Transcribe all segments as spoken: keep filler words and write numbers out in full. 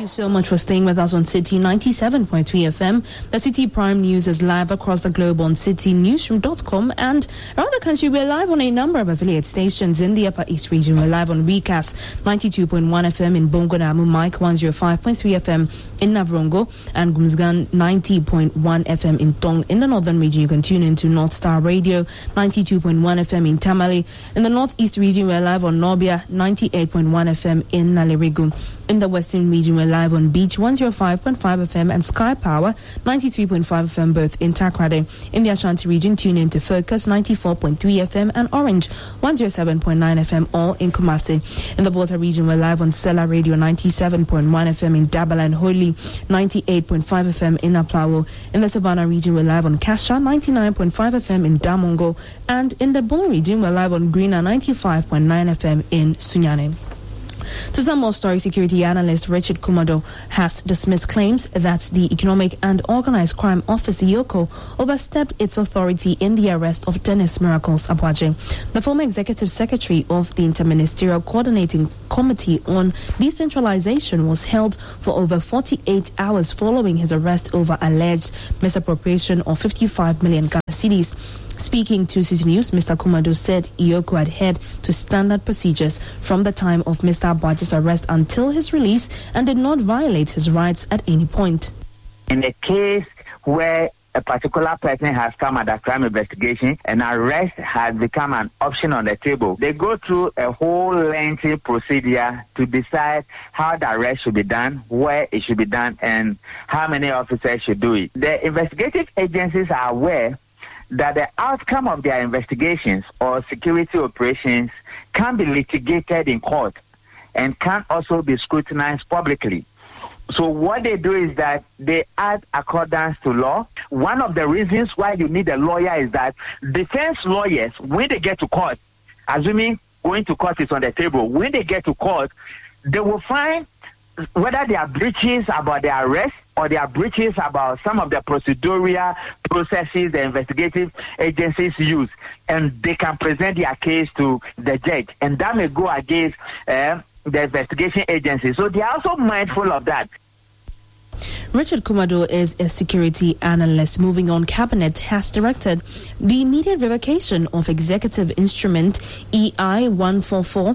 you so much for staying with us on City ninety-seven point three F M. The City Prime News is live across the globe on city newsroom dot com, and around the country we're live on a number of affiliate stations. In the Upper East region, we're live on Recast ninety-two point one F M in Bongonamu, Mike one oh five point three F M in Navrongo, and Gumsgan ninety point one F M in Tong. In the Northern region, you can tune into North Star Radio ninety-two point one F M in Tamale. In the Northeast region, we're live on Nobia ninety-eight point one F M in Nalerigu. In the Western region, we're live on Beach one oh five point five F M and Sky Power ninety-three point five F M, both in Takrade. In the Ashanti region, tune in to Focus ninety-four point three F M and Orange one oh seven point nine F M, all in Kumasi. In the Volta region, we're live on Stella Radio ninety-seven point one F M in Dabala and Holy, ninety-eight point five F M in Aplawo. In the Savannah region, we're live on Kasha ninety-nine point five F M in Damongo. And in the Bon region, we're live on Greener ninety-five point nine F M in Sunyane. To some more story, security analyst Richard Kumado has dismissed claims that the Economic and Organized Crime Office, EOCO, overstepped its authority in the arrest of Dennis Miracles Abwaje. The former executive secretary of the Interministerial Coordinating Committee on Decentralization was held for over forty-eight hours following his arrest over alleged misappropriation of fifty-five million Ghana cedis. Speaking to City News, Mister Kumado said EOCO adhered to standard procedures from the time of Mister Abwaje's arrest until his release and did not violate his rights at any point. In a case where a particular person has come under crime investigation and arrest has become an option on the table, they go through a whole lengthy procedure to decide how the arrest should be done, where it should be done, and how many officers should do it. The investigative agencies are aware that the outcome of their investigations or security operations can be litigated in court and can also be scrutinized publicly. So what they do is that they act accordance to law. One of the reasons why you need a lawyer is that defense lawyers, when they get to court, assuming going to court is on the table, when they get to court, they will find whether there are breaches about the arrest or there are breaches about some of the procedural processes the investigative agencies use, and they can present their case to the judge, and that may go against uh, the investigation agency. So they are also mindful of that. Richard Kumado is a security analyst. Moving on, Cabinet has directed the immediate revocation of Executive Instrument E I one forty-four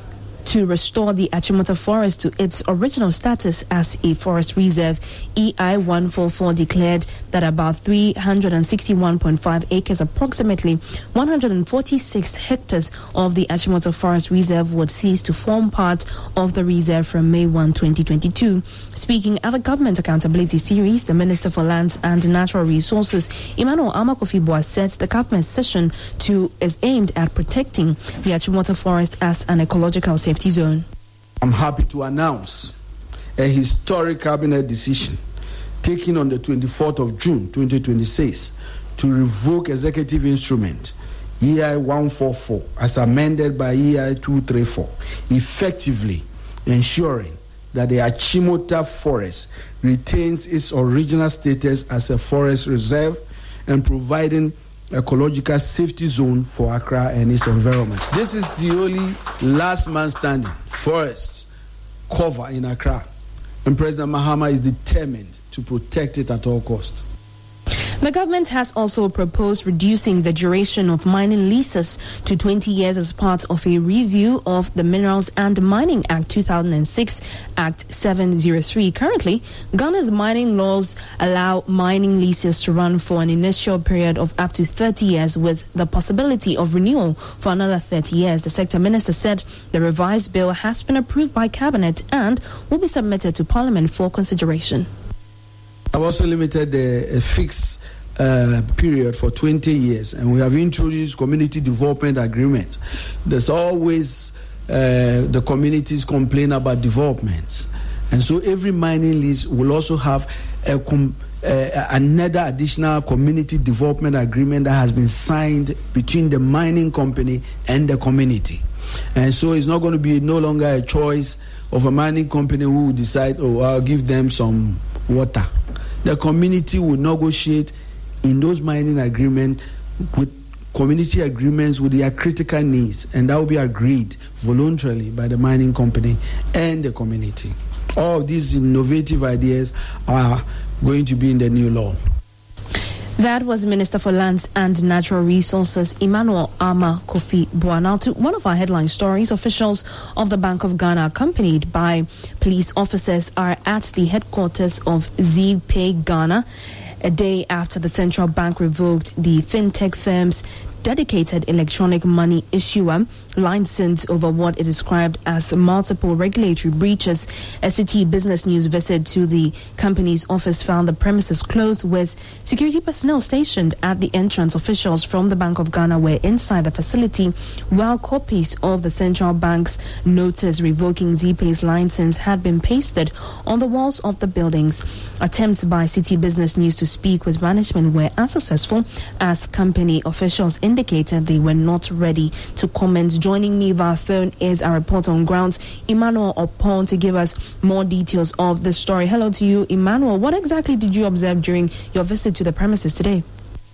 to restore the Achimota Forest to its original status as a forest reserve. E I one forty-four declared that about three hundred sixty-one point five acres, approximately one hundred forty-six hectares of the Achimota Forest Reserve would cease to form part of the reserve from May first, twenty twenty-two. Speaking at the Government Accountability Series, the Minister for Lands and Natural Resources, Emmanuel Amakofi-Boa, said the government's session to is aimed at protecting the Achimota Forest as an ecological safety zone. I'm happy to announce a historic cabinet decision taken on the twenty-fourth of June twenty twenty-six to revoke executive instrument E I one forty-four as amended by E I two thirty-four, effectively ensuring that the Achimota Forest retains its original status as a forest reserve and providing ecological safety zone for Accra and its environment. This is the only last man standing forest cover in Accra, and President Mahama is determined to protect it at all costs. The government has also proposed reducing the duration of mining leases to twenty years as part of a review of the Minerals and Mining Act two thousand six, Act seven oh three. Currently, Ghana's mining laws allow mining leases to run for an initial period of up to thirty years with the possibility of renewal for another thirty years. The sector minister said the revised bill has been approved by Cabinet and will be submitted to Parliament for consideration. I've also limited the uh, fixed Uh, period for twenty years, and we have introduced community development agreements. There's always uh, the communities complain about developments, and so every mining lease will also have a com- uh, another additional community development agreement that has been signed between the mining company and the community. And so it's not going to be no longer a choice of a mining company who will decide, oh, I'll give them some water. The community will negotiate in those mining agreements with community agreements with their critical needs, and that will be agreed voluntarily by the mining company and the community. all of these innovative ideas are going to be in the new law. That was Minister for Lands and Natural Resources, Emmanuel Ama Kofi Boah. Now to one of our headline stories. Officials of the Bank of Ghana, accompanied by police officers, are at the headquarters of ZPay Ghana, a day after the central bank revoked the fintech firm's dedicated electronic money issuer license over what it described as multiple regulatory breaches. A City Business News visit to the company's office found the premises closed with security personnel stationed at the entrance. Officials from the Bank of Ghana were inside the facility, while copies of the central bank's notice revoking ZPay's license had been pasted on the walls of the buildings. Attempts by City Business News to speak with management were unsuccessful, as company officials indicated they were not ready to comment. Joining me via phone is our reporter on ground, Emmanuel Opon, to give us more details of the story. Hello to you, Emmanuel. What exactly did you observe during your visit to the premises today?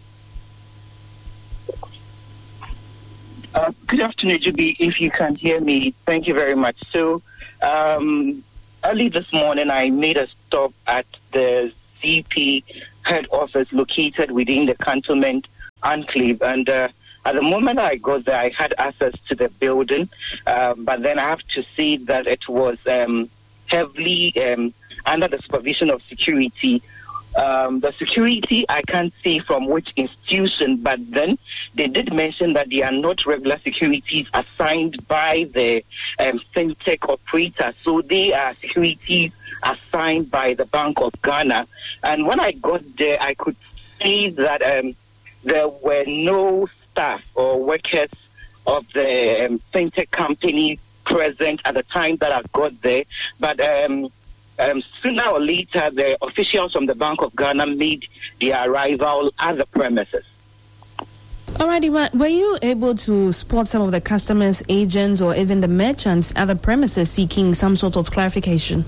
Uh, good afternoon, Juby. If you can hear me, thank you very much. So, um, early this morning, I made a stop at the Z P head office located within the cantonment enclave, and uh, at the moment I got there, I had access to the building, uh, but then I have to say that it was um, heavily um, under the supervision of security. Um, the security, I can't say from which institution, but then they did mention that they are not regular securities assigned by the um, fintech operator. So they are securities assigned by the Bank of Ghana. And when I got there, I could see that um, there were no staff or workers of the um, fintech company present at the time that I got there. But um, um, sooner or later, the officials from the Bank of Ghana made their arrival at the premises. All right, Iman, were you able to spot some of the customers, agents, or even the merchants at the premises seeking some sort of clarification?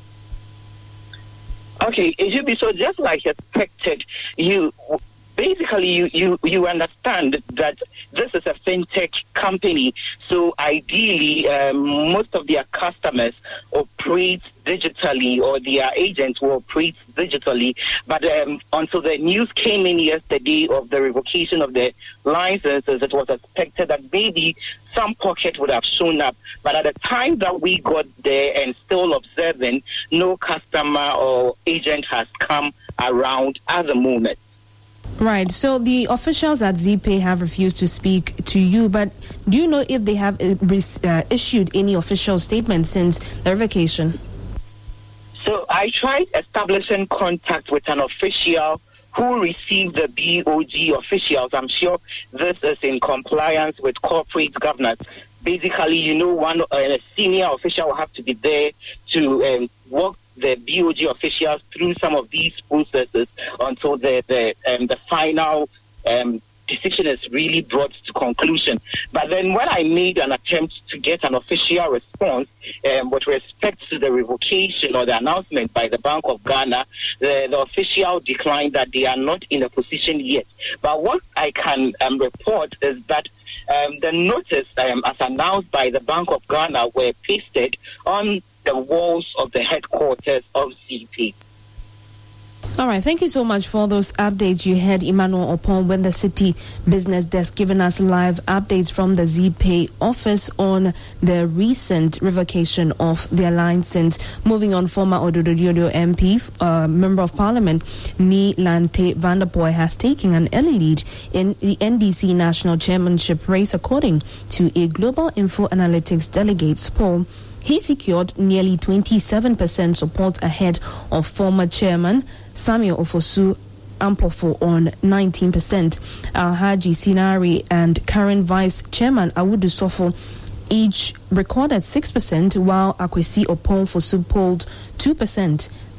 Okay, it should be so just like expected. You basically you, you, you understand that this is a fintech company, so ideally um, most of their customers operate digitally, or their agents will operate digitally. But um, until the news came in yesterday of the revocation of the licenses, it was expected that maybe some pocket would have shown up. But at the time that we got there and still observing, no customer or agent has come around at the moment. Right. So the officials at ZPay have refused to speak to you, but do you know if they have uh, issued any official statement since the revocation? So I tried establishing contact with an official who received the B O G officials. I'm sure this is in compliance with corporate governance. Basically, you know, one uh, a senior official will have to be there to um, walk the B O G officials through some of these processes until the the um, the final um, decision is really brought to conclusion. But then when I made an attempt to get an official response um, with respect to the revocation or the announcement by the Bank of Ghana, the, the official declined that they are not in a position yet. But what I can um, report is that um, the notice, um, as announced by the Bank of Ghana, were pasted on the walls of the headquarters of Z P. All right, thank you so much for those updates. You had Emmanuel Opon with the City Business Desk giving us live updates from the ZPay office on the recent revocation of their license. Moving on, former Ododo M P, uh, Member of Parliament, Nii Lante van der Poel has taken an early lead in the N D C national chairmanship race, according to a Global Info Analytics delegates poll. He secured nearly twenty-seven percent support ahead of former chairman Samuel Ofosu Ampofo on nineteen percent. Alhaji Sinari and current vice chairman Awudu Sofo each recorded six percent, while Akwesi Opon Fosu polled two percent.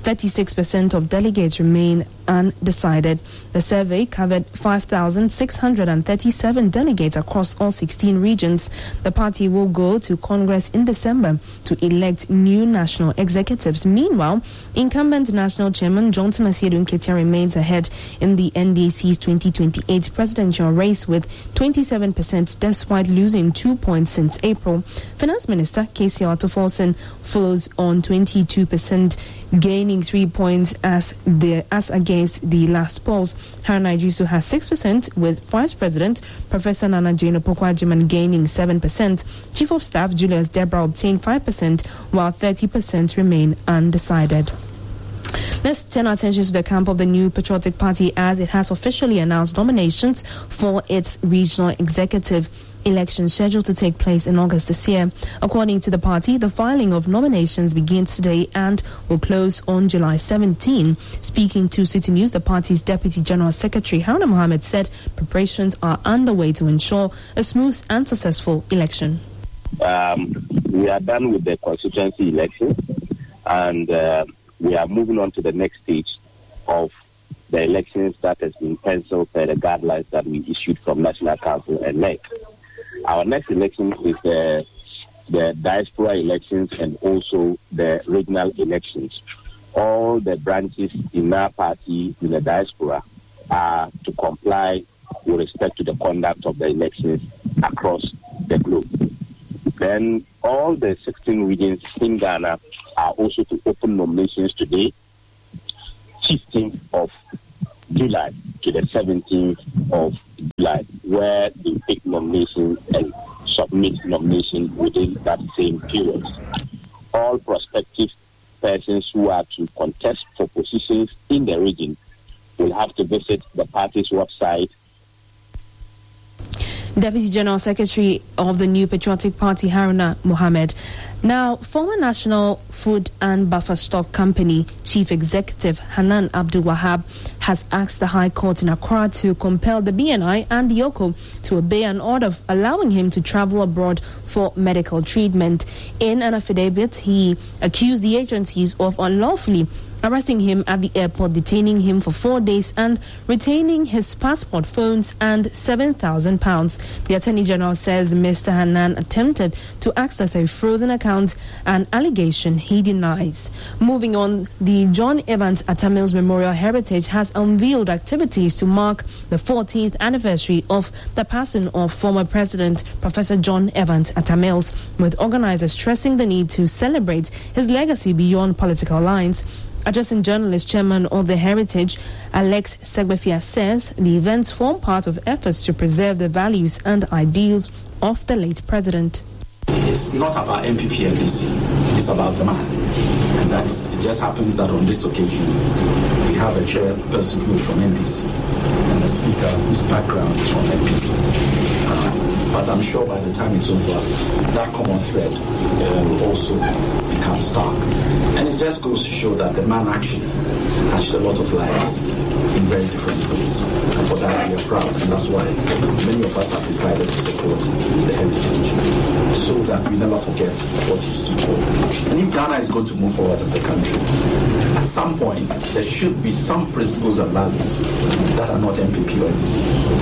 thirty-six percent of delegates remain undecided. The survey covered five thousand six hundred thirty-seven delegates across all sixteen regions. The party will go to Congress in December to elect new national executives. Meanwhile, incumbent national chairman Johnson Asiedu Nketia remains ahead in the N D C's twenty twenty-eight presidential race with twenty-seven percent despite losing two points since April. Finance Minister K C Otto-Forson follows on twenty-two percent, gaining three points as the as against the last polls. Haruna Iddrisu has six percent, with Vice President Professor Nana Jane Opoku-Agyeman gaining seven percent. Chief of Staff Julius Debra obtained five percent, while thirty percent remain undecided. Let's turn our attention to the camp of the New Patriotic Party as it has officially announced nominations for its regional executive election scheduled to take place in August this year. According to the party, the filing of nominations begins today and will close on July seventeenth. Speaking to City News, the party's Deputy General Secretary Haruna Mohammed said preparations are underway to ensure a smooth and successful election. Um, we are done with the constituency election and uh, we are moving on to the next stage of the elections that has been penciled per the guidelines that we issued from National Council and N E C. Our next election is the, the diaspora elections and also the regional elections. All the branches in our party in the diaspora are to comply with respect to the conduct of the elections across the globe. Then all the sixteen regions in Ghana are also to open nominations today, fifteenth of July to the seventeenth of July, where they take nominations and submit nominations within that same period. All prospective persons who are to contest for positions in the region will have to visit the party's website. Deputy General Secretary of the New Patriotic Party, Haruna Mohammed. Now, former National Food and Buffer Stock Company Chief Executive Hanan Abdul Wahab has asked the High Court in Accra to compel the B N I and the Yoko to obey an order allowing him to travel abroad for medical treatment. In an affidavit, he accused the agencies of unlawfully arresting him at the airport, detaining him for four days and retaining his passport, phones and seven thousand pounds. The Attorney General says Mister Hanan attempted to access a frozen account, an allegation he denies. Moving on, the John Evans Atta Mills Memorial Heritage has unveiled activities to mark the fourteenth anniversary of the passing of former President Professor John Evans Atta Mills, with organizers stressing the need to celebrate his legacy beyond political lines. Addressing journalists, Chairman of the Heritage, Alex Segbefia, says the events form part of efforts to preserve the values and ideals of the late president. It's not about M P P and D C, it's about the man. And that's, it just happens that on this occasion, we have a chairperson who is from N D C and a speaker whose background is from M P P. Uh, but I'm sure by the time it's over, that common thread uh, will also become stark. And it just goes to show that the man actually touched a lot of lives in very different ways. And for that we are proud. And that's why many of us have decided to support the heritage so that we never forget what he stood for. And if Ghana is going to move forward as a country, at some point there should be some principles and values that are not M P P or N D C.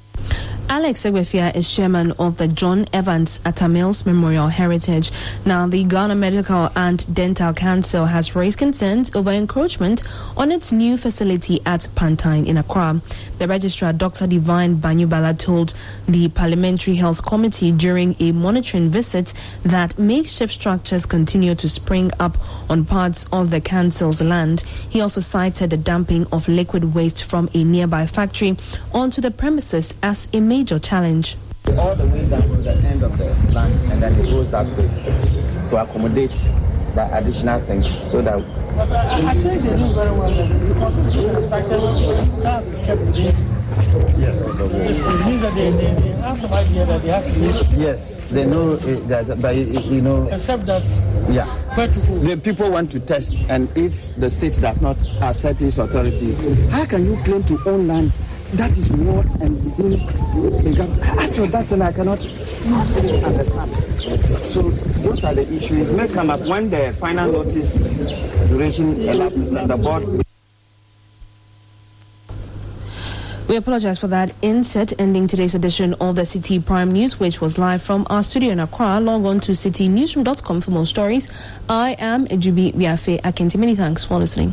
Alex Segbefia is chairman of the John Evans Atta Mills Memorial Heritage. Now, the Ghana Medical and Dental Council has raised concerns over encroachment on its new facility at Pantine in Accra. The registrar, Doctor Divine Banyubala, told the Parliamentary Health Committee during a monitoring visit that makeshift structures continue to spring up on parts of the council's land. He also cited the dumping of liquid waste from a nearby factory onto the premises as a major challenge. All the way down to the end of the land, and then it goes that way to accommodate the additional things so that. But I, I think they do very well because the structures can't be kept within. Yes. It means that they, they, they have some idea that they have to use. Yes, they know uh, that, but you know. Except that. Yeah. Where to go? The people want to test, and if the state does not assert its authority, how can you claim to own land that is more and within the government? Actually, that's and I cannot understand. So those are the issues may come up when the final notice duration elapses and the board. We apologize for that insert, ending today's edition of the City Prime News, which was live from our studio in Accra. Log on to city newsroom dot com for more stories. I am Ejubi Biafe Akenti. Many thanks for listening.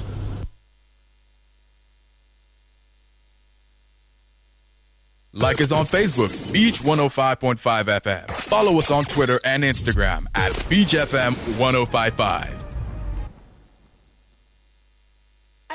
Like us on Facebook, Beach one oh five point five F M. Follow us on Twitter and Instagram at Beach F M one oh five point five.